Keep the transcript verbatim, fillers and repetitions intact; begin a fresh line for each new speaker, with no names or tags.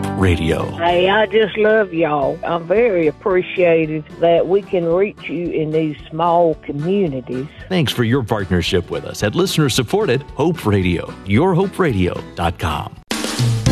Radio.
Hey, I just love y'all. I'm very appreciative that we can reach you in these small communities.
Thanks for your partnership with us at listener-supported Hope Radio, your hope radio dot com.